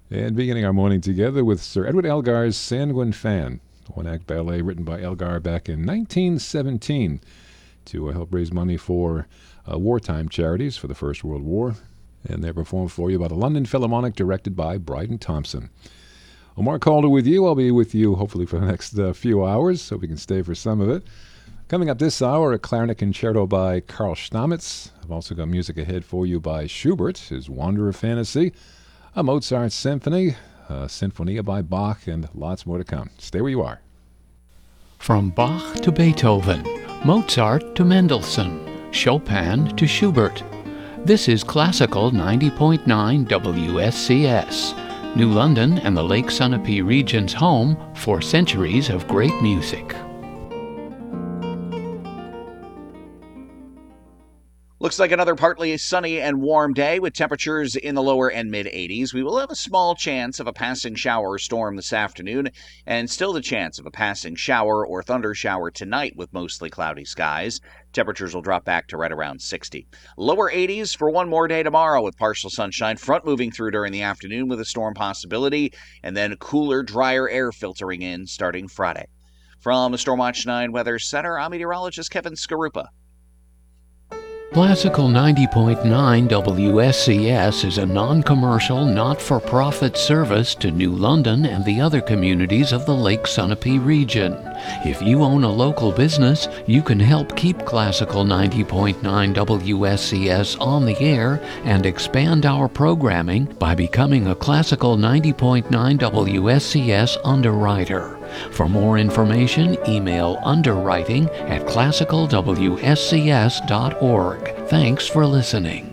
And beginning our morning together with Sir Edward Elgar's Sanguine Fan, one-act ballet written by Elgar back in 1917 to help raise money for wartime charities for the First World War. And they're performed for you by the London Philharmonic, directed by Bryden Thompson. Well, Mark Calder with you. I'll be with you hopefully for the next few hours, so we can stay for some of it. Coming up this hour, a clarinet concerto by Karl Stamitz. I've also got music ahead for you by Schubert, his Wanderer Fantasy, a Mozart Symphony, a Sinfonia by Bach, and lots more to come. Stay where you are. From Bach to Beethoven, Mozart to Mendelssohn, Chopin to Schubert. This is Classical 90.9 WSCS, New London and the Lake Sunapee region's home for centuries of great music. Looks like another partly sunny and warm day with temperatures in the lower and mid-80s. We will have a small chance of a passing shower or storm this afternoon, and still the chance of a passing shower or thunder shower tonight with mostly cloudy skies. Temperatures will drop back to right around 60. Lower 80s for one more day tomorrow with partial sunshine. Front moving through during the afternoon with a storm possibility, and then cooler, drier air filtering in starting Friday. From the Stormwatch 9 Weather Center, I'm meteorologist Kevin Skarupa. Classical 90.9 WSCS is a non-commercial, not-for-profit service to New London and the other communities of the Lake Sunapee region. If you own a local business, you can help keep Classical 90.9 WSCS on the air and expand our programming by becoming a Classical 90.9 WSCS underwriter. For more information, email underwriting@classicalwscs.org. Thanks for listening.